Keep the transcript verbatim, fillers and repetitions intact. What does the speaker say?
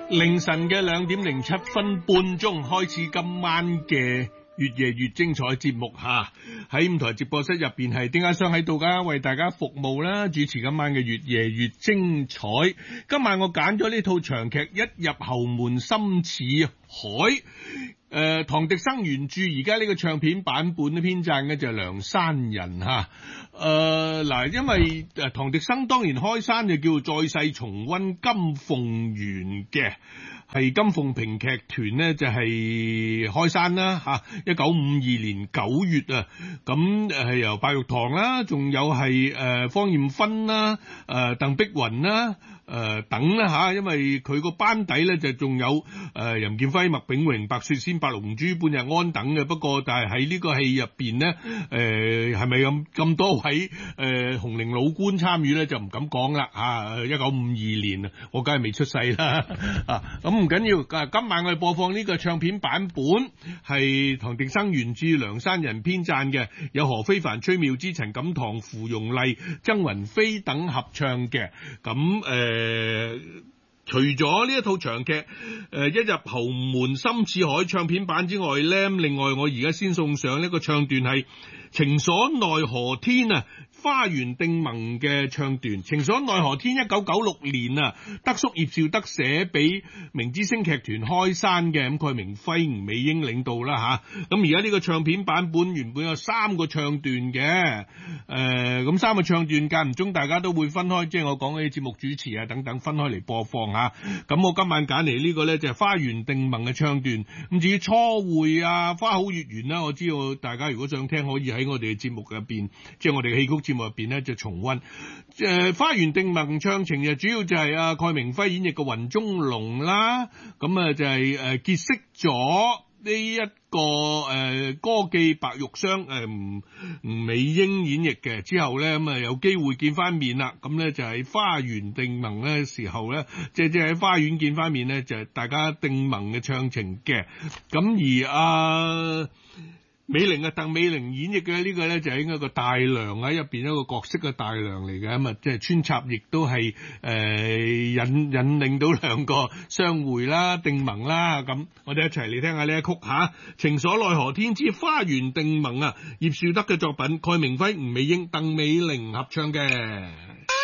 凌晨嘅兩點零七分半鐘開始今晚嘅越夜越精彩節目吓，喺五台直播室入邊係丁家雙喺度噶，為大家服務啦，主持今晚嘅越夜越精彩。今晚我揀咗呢套長劇《一入侯門深似海》，誒、呃，唐滌生原著，而家呢個唱片版本咧編撰嘅就係梁山人吓。誒，嗱，因為誒唐滌生當年開山就叫做再世重溫金鳳園嘅。係金鳳評劇團呢，就係、是、開山啦吓，一九五二年九月啊，咁係由白玉堂啦，仲有係誒芳艷芬啦、誒鄧碧雲啦、誒等啦吓，因為佢個班底咧就仲有誒任劍輝、麥炳榮、白雪仙、白龍珠、半日安等嘅，不過但係喺呢個戲入邊呢，誒係咪咁咁多位誒、呃、紅伶老倌參與咧，就唔敢講啦吓。一九五二年啊，我梗係未出世啦啊咁。唔緊要，今晚我哋播放呢個唱片版本係唐滌生原著、梁山人編撰嘅，有何非凡、崔妙芝、陳錦棠、芙蓉麗、曾雲飛等合唱嘅。咁誒、呃，除咗呢一套長劇誒、呃《一入侯門深似海》唱片版之外咧，另外我而家先送上呢個唱段係《情所奈何天》啊，花園定盟嘅唱段。情所奈何天一九九六年啊，德叔葉紹德寫俾明之星劇團開山嘅，咁蓋明輝、吳美英領導啦吓。咁而家呢個唱片版本原本有三個唱段嘅，誒、呃，咁三個唱段間唔中大家都會分開，即係我講嘅節目主持啊等等分開嚟播放吓。咁我今晚揀嚟呢個咧就係花園定盟嘅唱段。咁至於初會啊、花好月圓啦，我知道大家如果想聽，可以喺我哋嘅節目入邊，即係我哋嘅戲曲節目入邊咧就重溫。誒、呃，花園定盟唱情就主要就係阿蓋明輝演繹嘅雲中龍啦，咁啊就係誒結識咗呢一個誒、呃、歌妓白玉霜誒吳美英演繹嘅之後咧，咁啊有機會見翻面啦，咁咧就喺花園定盟咧時候咧，即係即係喺花園見翻面咧，就係、是、大家定盟嘅唱情嘅。咁而阿美玲啊，鄧美玲演繹嘅呢個咧就係應該個大娘喺入邊一個角色嘅大娘嚟嘅，咁啊即係穿插亦都係誒引引領到兩個相會啦、定盟啦。咁我哋一齊嚟聽下呢一曲吓，情所奈何天之花園定盟啊，葉紹德嘅作品，蓋明輝、吳美英、鄧美玲合唱嘅。